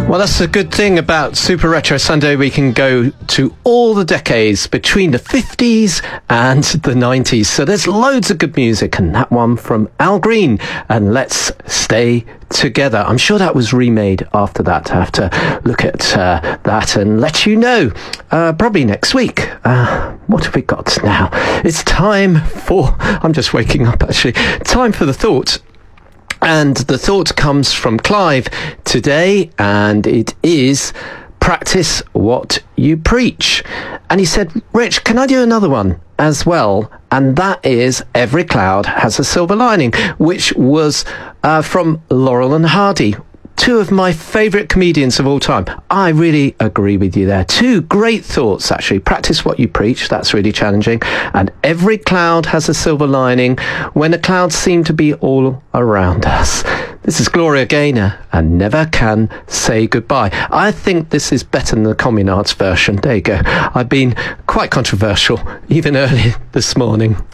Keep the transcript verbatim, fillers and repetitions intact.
Well, that's the good thing about Super Retro Sunday. We can go to all the decades between the fifties and the nineties. So there's loads of good music, and that one from Al Green and Let's Stay Together. I'm sure that was remade after that. I have to look at uh, that and let you know uh, probably next week. Uh, what have we got now? It's time for, I'm just waking up actually, time for the thought. And the thought comes from Clive today, and it is practice what you preach. And he said, Rich, can I do another one as well? And that is Every Cloud Has a Silver Lining, which was uh, from Laurel and Hardy. Two of my favourite comedians of all time. I really agree with you there. Two great thoughts, actually. Practice what you preach. That's really challenging. And every cloud has a silver lining when the clouds seem to be all around us. This is Gloria Gaynor and Never Can Say Goodbye. I think this is better than the Communards version. There you go. I've been quite controversial, even early this morning.